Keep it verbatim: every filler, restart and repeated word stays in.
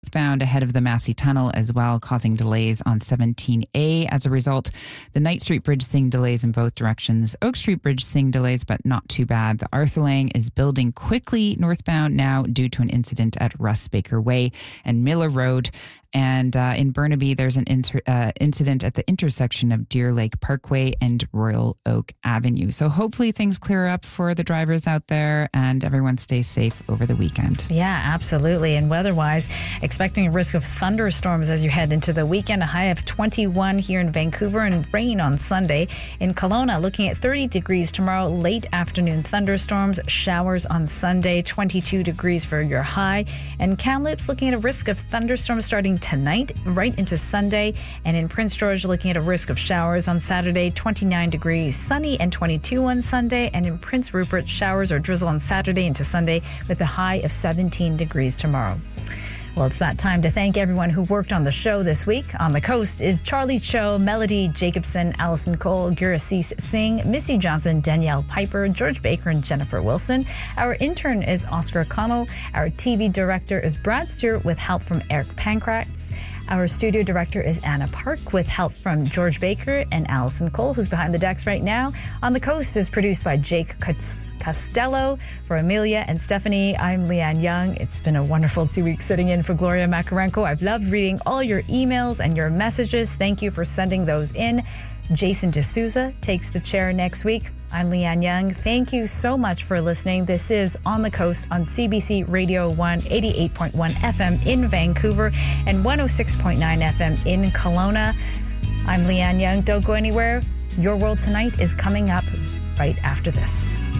Bound ahead of the Massey Tunnel as well, causing delays on seventeen A. As a result, the Knight Street Bridge seeing delays in both directions. Oak Street Bridge seeing delays, but not too bad. The Arthur Lang is building quickly northbound now due to an incident at Russ Baker Way and Miller Road. And uh, in Burnaby, there's an inter- uh, incident at the intersection of Deer Lake Parkway and Royal Oak Avenue. So hopefully things clear up for the drivers out there and everyone stays safe over the weekend. Yeah, absolutely. And weather-wise, expecting a risk of thunderstorms as you head into the weekend. A high of twenty-one here in Vancouver and rain on Sunday. In Kelowna, looking at thirty degrees tomorrow, late afternoon thunderstorms, showers on Sunday, twenty-two degrees for your high. And Kamloops looking at a risk of thunderstorms starting tonight right into Sunday. And in Prince George, looking at a risk of showers on Saturday, twenty-nine degrees, sunny and twenty-two on Sunday. And in Prince Rupert, showers or drizzle on Saturday into Sunday with a high of seventeen degrees tomorrow. Well, it's that time to thank everyone who worked on the show this week. On the coast is Charlie Cho, Melody Jacobson, Allison Cole, Gurasis Singh, Missy Johnson, Danielle Piper, George Baker, and Jennifer Wilson. Our intern is Oscar Connell. Our T V director is Brad Stewart with help from Eric Pankratz. Our studio director is Anna Park with help from George Baker and Allison Cole, who's behind the decks right now. On the Coast is produced by Jake Costello. For Amelia and Stephanie, I'm Leanne Young. It's been a wonderful two weeks sitting in for Gloria Makarenko. I've loved reading all your emails and your messages. Thank you for sending those in. Jason D'Souza takes the chair next week. I'm Leanne Young. Thank you so much for listening. This is On the Coast on C B C Radio one, eighty-eight point one F M in Vancouver and one oh six point nine F M in Kelowna. I'm Leanne Young. Don't go anywhere. Your World Tonight is coming up right after this.